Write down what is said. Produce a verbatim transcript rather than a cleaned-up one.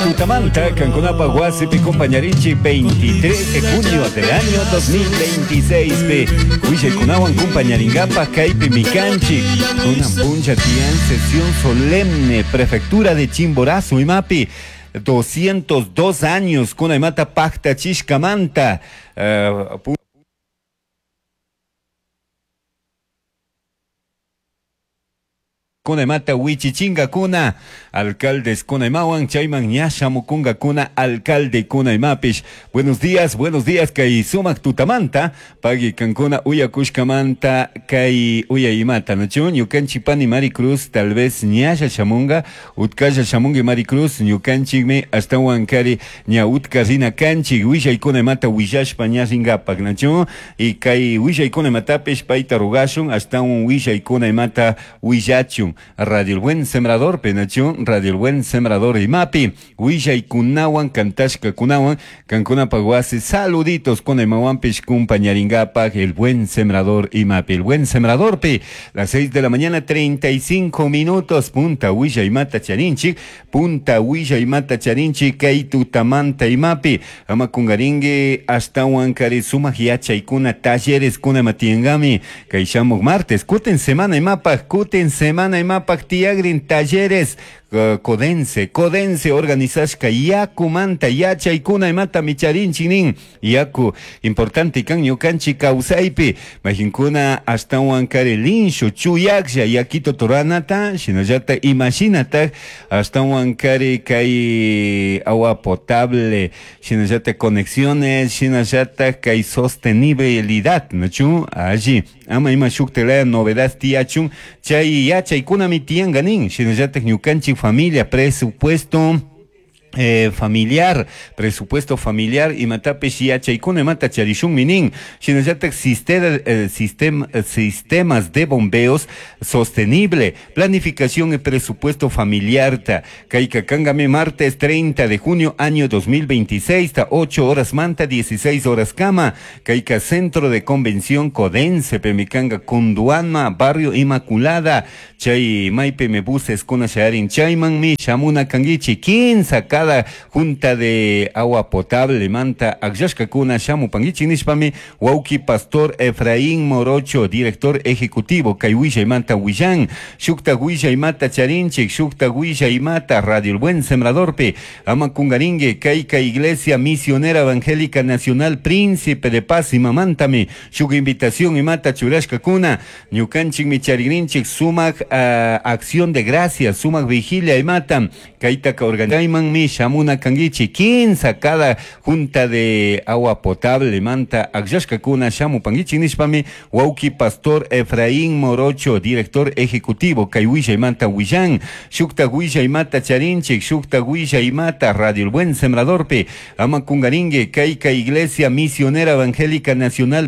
Tutamanta, Canconapa, Guasipi, compañarichi, veintitrés de junio del año dos mil veintiséis. Huiche Kunawan, compañaringapa, Caipi, Micanchi, una puncha tian, sesión solemne, prefectura de Chimborazo y Mapi. doscientos dos años, Kunaimata Pacta Chishkamanta. Uh, Kunaimata Huichichinga Kuna, alcaldes Kunaimawan, Chayman Ñashamukunga Kuna, alcalde Kunaimapish. Buenos días, buenos días, Kai Sumak Tutamanta, Pagi Cancuna Uyakushkamanta, Kai Uyaimata, Nachun, Yukanchipani Maricruz, tal vez Ñasha Shamunga, Utkasha Shamunga Maricruz, Yukanchigme, hasta Wankari, Ña Utkazina Kanchi, Wisha y Kunaimata Wishash Pañasingapak, Nachun, y Kai Wisha y Kunaimatapish, Paita Rugashun, hasta un Wisha y Kunaimata Wishachun. Radio El Buen Sembrador, Penachón, Radio El Buen Sembrador y Mapi, Huilla y Kunawan, Cantashka Kunawan, Cancuna Paguase, saluditos con el Mawampich, compañaringapa, El Buen Sembrador y Mapi, El Buen Sembrador, Pe, las seis de la mañana, treinta y cinco minutos, Punta Huilla y Mata Charinchi, Punta Huilla y Mata Charinchi, Kaitu Tamanta y Mapi, Amakungaringue, hasta Huancari, Sumajiacha y Kuna, Talleres, Kuna Matiengami, Kaishamuk martes, Kuten Semana y Mapa, Kuten Semana y Mapak Tiagrin, talleres, uh, Codense, Codense, organizashka, Yaku Manta, Yacha y Kuna y Mata Micharin Chinin, Yaku, importante kan Yukanchi Kausaipi, Majinkuna hasta Huancare Linshu, Chuyaksha, Yakito Toranata, Shinojata, imagínate, hasta Huancare Kai agua potable, Shinojata conexiones, Shinojata Kai sostenibilidad, ¿no? Allí, ama ima shuktelea novedad tiachun, Chay Yacha y Kuna mi tianganin, Shinojata Ñukanchi familia, presupuesto Eh, familiar, presupuesto familiar y matape shiacha y kuna mata charishun minin, shinojata sistema, eh, sistema, eh, sistemas de bombeos sostenible, planificación y presupuesto familiar, ta, Kaikakangame martes treinta de junio año dos mil veintiséis, ta ocho horas manta, dieciséis horas cama, Kaika centro de convención Codense, Pemicanga Kunduanma, barrio Inmaculada, Chay Maipe me buses kuna sharin Chayman mi, Shamuna Kangichi, quince cada junta de agua potable manta Akshashka Kuna Shamu Pangichi Nishpami Wauki Pastor Efraín Morocho, director ejecutivo Kaiwisha y Manta Huillan, Shukta Huisha y Mata Charinchik, Shukta Huisha y Mata Radio El Buen Sembradorpe, Amakungaringue, Kaika Iglesia Misionera Evangélica Nacional Príncipe de Paz y Mamantami, Shuk Invitación y Mata Churashka Kuna, Ñukanchik Micharinchik, Sumak uh, Acción de Gracias, Sumak Vigilia y Mata, Kaitaka Organizaiman Mi Shamuna Kangichi, quince cada junta de agua potable manta Akshashka Kuna Shamu Pangichi Nishpami, Wauki Pastor Efraín Morocho, director ejecutivo Kaiwisha y Manta Huillan, Shukta Huisha y Mata Charinchik, Shukta Huisha y Mata Radio El Buen Sembradorpe, Amakungaringue, Kaika Iglesia Misionera Evangélica Nacional